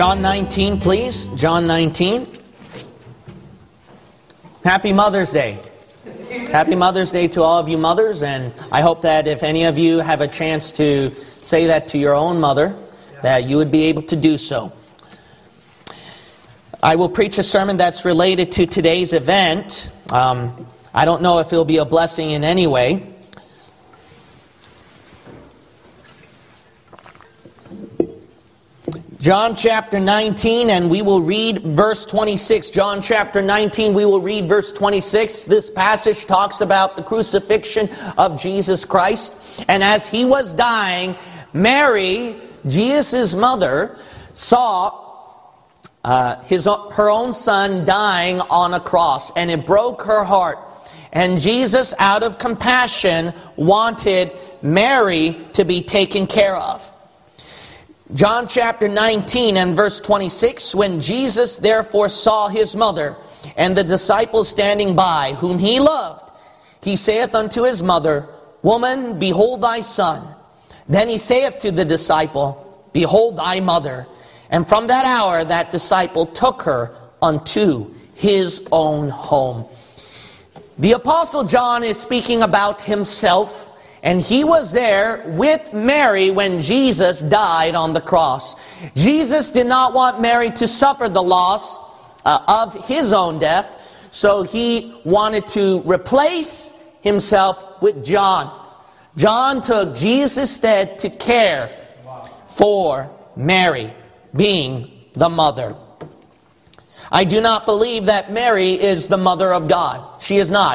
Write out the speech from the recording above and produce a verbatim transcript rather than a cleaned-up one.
John nineteen, please. John nineteen. Happy Mother's Day. Happy Mother's Day to all of you mothers, and I hope that if any of you have a chance to say that to your own mother, that you would be able to do so. I will preach a sermon that's related to today's event. Um, I don't know if it'll be a blessing in any way. John chapter nineteen, and we will read verse twenty-six. John chapter nineteen, we will read verse twenty-six. This passage talks about the crucifixion of Jesus Christ. And as he was dying, Mary, Jesus' mother, saw uh, his her own son dying on a cross, and it broke her heart. And Jesus, out of compassion, wanted Mary to be taken care of. John chapter nineteen and verse twenty-six, when Jesus therefore saw his mother and the disciples standing by, whom he loved, he saith unto his mother, Woman, behold thy son. Then he saith to the disciple, Behold thy mother. And from that hour that disciple took her unto his own home. The Apostle John is speaking about himself. And he was there with Mary when Jesus died on the cross. Jesus did not want Mary to suffer the loss uh, of his own death. So he wanted to replace himself with John. John took Jesus' stead to care for Mary, being the mother. I do not believe that Mary is the mother of God. She is not.